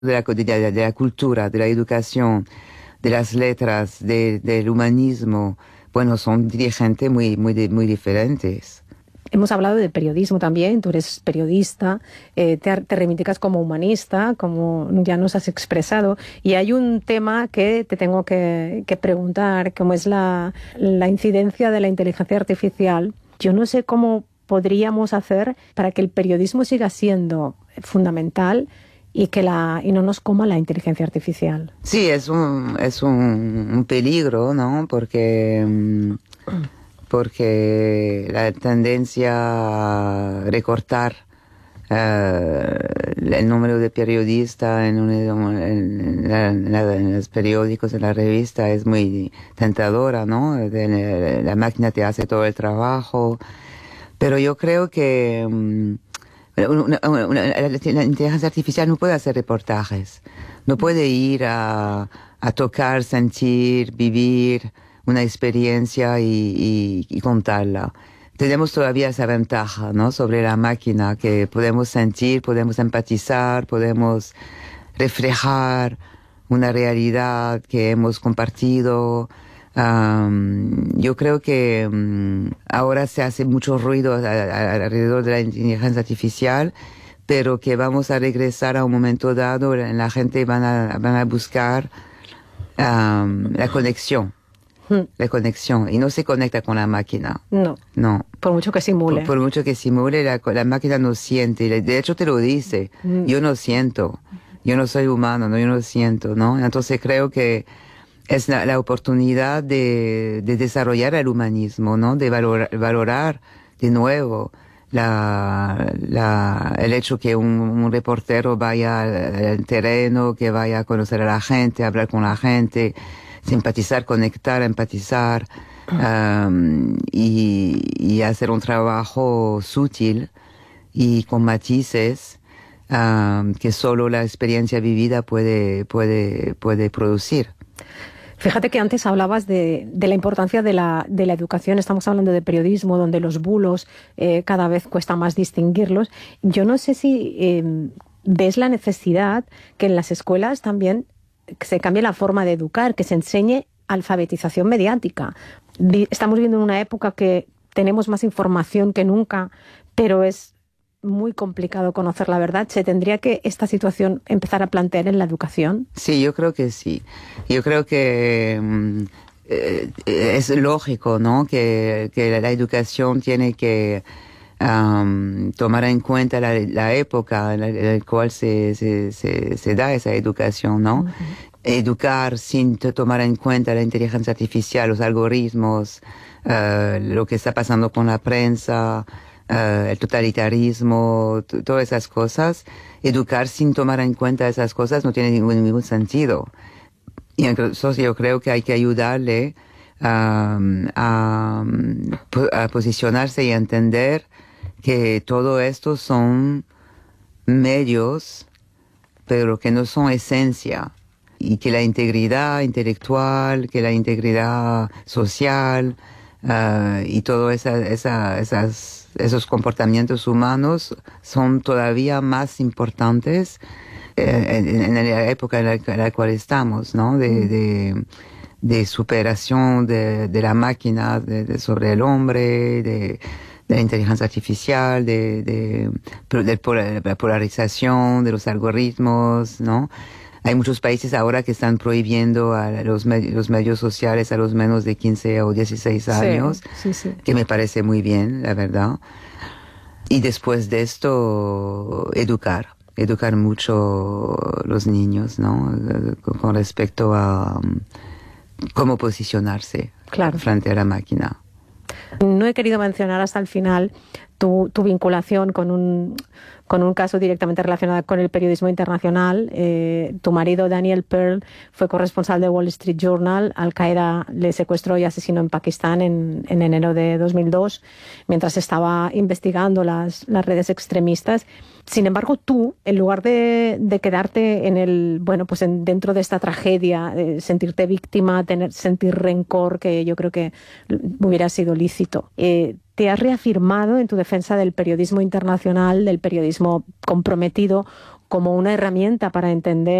de la cultura, de la educación, de las letras, del humanismo, bueno, son dirigentes muy diferentes. Hemos hablado de periodismo también, tú eres periodista, te reivindicas como humanista, como ya nos has expresado, y hay un tema que te tengo que preguntar, como es la incidencia de la inteligencia artificial. Yo no sé cómo podríamos hacer para que el periodismo siga siendo fundamental y no nos coma la inteligencia artificial. Sí, es un peligro, ¿no? Porque la tendencia a recortar el número de periodistas en los periódicos, en la revista, es muy tentadora, ¿no? La máquina te hace todo el trabajo, pero yo creo que la inteligencia artificial no puede hacer reportajes, no puede ir a tocar, sentir, vivir una experiencia y contarla. Tenemos todavía esa ventaja, ¿no? Sobre la máquina, que podemos sentir, podemos empatizar, podemos reflejar una realidad que hemos compartido. Yo creo que ahora se hace mucho ruido alrededor de la inteligencia artificial, pero que vamos a regresar a un momento dado, la gente van a buscar la conexión. La conexión, y no se conecta con la máquina. No. Por mucho que simule. Por mucho que simule, la máquina no siente. De hecho, te lo dice. Yo no siento. Yo no soy humano, no, yo no siento, ¿no? Entonces creo que es la oportunidad de desarrollar el humanismo, ¿no? De valorar de nuevo el hecho que un reportero vaya al terreno, que vaya a conocer a la gente, a hablar con la gente, simpatizar, conectar, empatizar, y hacer un trabajo sutil y con matices que solo la experiencia vivida puede producir. Fíjate que antes hablabas de la importancia de la educación. Estamos hablando de periodismo, donde los bulos cada vez cuesta más distinguirlos. Yo no sé si ves la necesidad que en las escuelas también se cambie la forma de educar, que se enseñe alfabetización mediática. Estamos viviendo en una época que tenemos más información que nunca, pero es muy complicado conocer la verdad. ¿Se tendría que esta situación empezar a plantear en la educación? Sí, yo creo que sí. Yo creo que es lógico, ¿no? Que la educación tiene que tomar en cuenta la época en la cual se da esa educación, ¿no? Uh-huh. Educar sin tomar en cuenta la inteligencia artificial, los algoritmos, lo que está pasando con la prensa, el totalitarismo, todas esas cosas. Educar sin tomar en cuenta esas cosas no tiene ningún sentido. Y entonces yo creo que hay que ayudarle a posicionarse y a entender que todo esto son medios, pero que no son esencia, y que la integridad intelectual, que la integridad social y todos esos comportamientos humanos son todavía más importantes en la época en la cual estamos, ¿no? De superación de la máquina sobre el hombre, de la inteligencia artificial, de la polarización de los algoritmos, ¿no? Hay muchos países ahora que están prohibiendo a los medios sociales a los menos de 15 o 16 años, sí. Que me parece muy bien, la verdad. Y después de esto, educar mucho los niños, ¿no? Con respecto a cómo posicionarse frente a la máquina. No he querido mencionar hasta el final tu vinculación con un caso directamente relacionado con el periodismo internacional. Tu marido, Daniel Pearl, fue corresponsal de Wall Street Journal. Al-Qaeda le secuestró y asesinó en Pakistán en enero de 2002, mientras estaba investigando las redes extremistas. Sin embargo, tú, en lugar de quedarte dentro de esta tragedia, sentirte víctima, sentir rencor, que yo creo que hubiera sido lícito, te has reafirmado en tu defensa del periodismo internacional, del periodismo comprometido como una herramienta para entender